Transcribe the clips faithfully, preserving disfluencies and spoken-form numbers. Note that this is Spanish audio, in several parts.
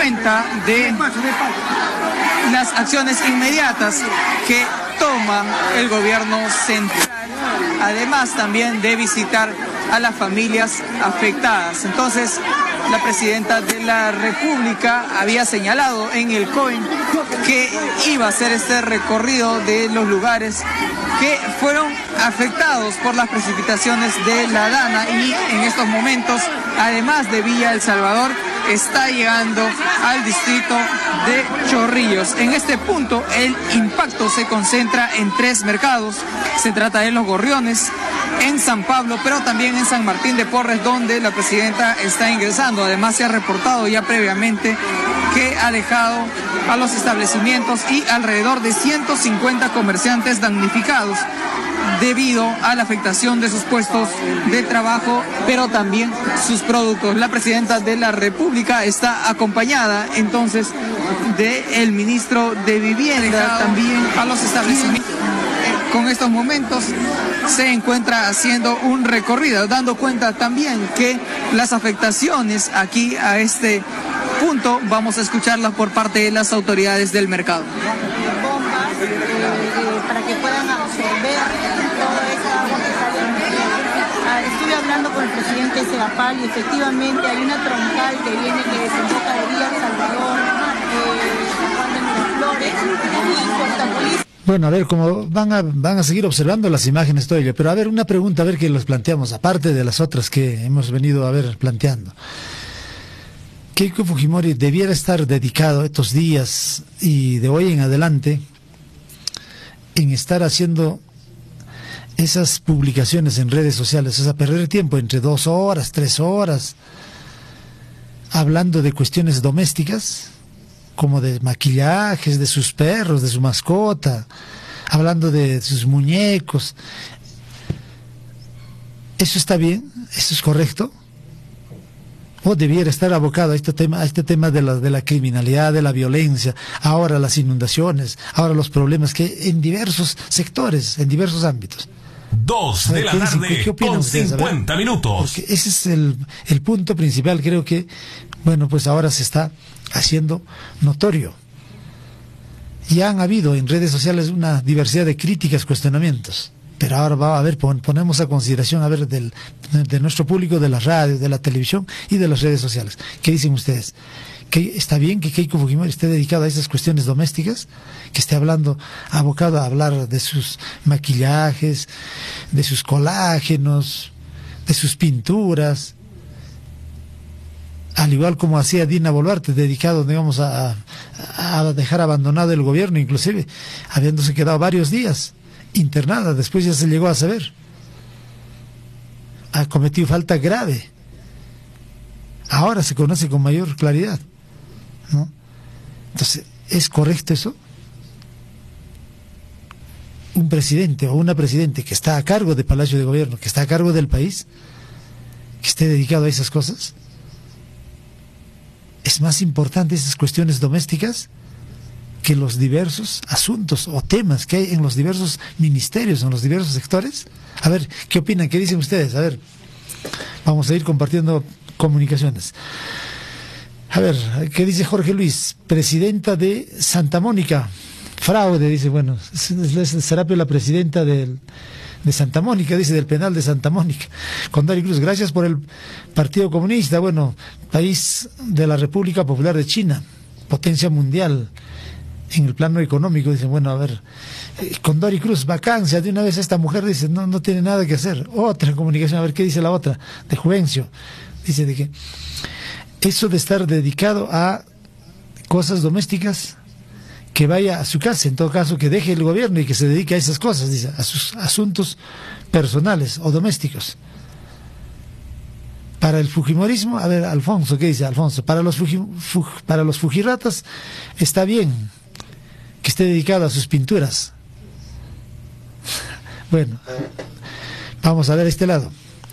cuenta de las acciones inmediatas que toma el gobierno central, además también de visitar a las familias afectadas. Entonces, la presidenta de la República había señalado en el C O E que iba a hacer este recorrido de los lugares que fueron afectados por las precipitaciones de la Dana, y en estos momentos, además de Villa El Salvador, está llegando al distrito de Chorrillos. En este punto el impacto se concentra en tres mercados. Se trata de Los Gorriones, en San Pablo, pero también en San Martín de Porres, donde la presidenta está ingresando. Además, se ha reportado ya previamente que ha dejado a los establecimientos y alrededor de ciento cincuenta comerciantes damnificados debido a la afectación de sus puestos de trabajo, pero también sus productos. La presidenta de la República está acompañada entonces del ministro de Vivienda, también a los establecimientos. Con estos momentos se encuentra haciendo un recorrido, dando cuenta también que las afectaciones aquí a este punto vamos a escucharlas por parte de las autoridades del mercado. Bombas eh, eh, para que puedan absorber toda esa agua que sale en el ah, Estuve hablando con el presidente de Segapal y efectivamente hay una troncal que viene que desemboca de Villa El Salvador, eh, San Juan de Miraflores y Cortapoliz. Bueno, a ver, como van a, van a seguir observando las imágenes todo ello, pero a ver, una pregunta, a ver que los planteamos, aparte de las otras que hemos venido a ver planteando. Keiko Fujimori debiera estar dedicado estos días y de hoy en adelante en estar haciendo esas publicaciones en redes sociales, o sea, perder tiempo entre dos horas, tres horas, hablando de cuestiones domésticas, como de maquillajes de sus perros, de su mascota, hablando de sus muñecos. ¿Eso está bien? ¿Eso es correcto? ¿O debiera estar abocado a este tema, a este tema de la, de la criminalidad, de la violencia, ahora las inundaciones, ahora los problemas que hay en diversos sectores, en diversos ámbitos? Dos de la tarde con cincuenta minutos. Porque ese es el, el punto principal, creo que, bueno, pues ahora se está haciendo notorio. Ya han habido en redes sociales una diversidad de críticas, cuestionamientos, pero ahora va a haber, pon, ponemos a consideración, a ver, del, de nuestro público, de la radio, de la televisión y de las redes sociales. ¿Qué dicen ustedes? ¿Que está bien que Keiko Fujimori esté dedicado a esas cuestiones domésticas? Que esté hablando, abocado a hablar de sus maquillajes, de sus colágenos, de sus pinturas, al igual como hacía Dina Boluarte, dedicado, digamos, a, a dejar abandonado el gobierno, inclusive habiéndose quedado varios días internada, después ya se llegó a saber. Ha cometido falta grave. Ahora se conoce con mayor claridad, ¿no? Entonces, ¿es correcto eso? Un presidente o una presidente que está a cargo del Palacio de Gobierno, que está a cargo del país, que esté dedicado a esas cosas. Es más importante esas cuestiones domésticas que los diversos asuntos o temas que hay en los diversos ministerios, en los diversos sectores. A ver, ¿qué opinan? ¿Qué dicen ustedes? A ver, vamos a ir compartiendo comunicaciones. A ver, ¿qué dice Jorge Luis? Presidenta de Santa Mónica. Fraude, dice, bueno, será la presidenta del, de Santa Mónica, dice, del penal de Santa Mónica. Condori Cruz, gracias por el Partido Comunista, bueno, país de la República Popular de China, potencia mundial en el plano económico, dicen, bueno, a ver, eh, Condori Cruz, vacancia, de una vez esta mujer dice, no, no tiene nada que hacer. Otra comunicación, a ver qué dice la otra, de Juvencio, dice de que eso de estar dedicado a cosas domésticas, que vaya a su casa, en todo caso que deje el gobierno y que se dedique a esas cosas, dice, a sus asuntos personales o domésticos. Para el fujimorismo, a ver, Alfonso, ¿qué dice Alfonso? Para los, fuji, fuj, para los fujiratas está bien que esté dedicado a sus pinturas. Bueno, vamos a ver este lado.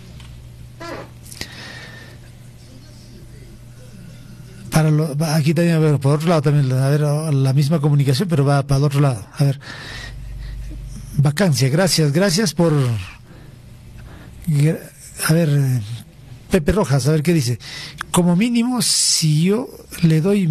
Para lo, aquí también, a ver, por otro lado también, a ver, la misma comunicación, pero va para el otro lado. A ver, vacancia, gracias, gracias por, a ver, Pepe Rojas, a ver qué dice. Como mínimo, si yo le doy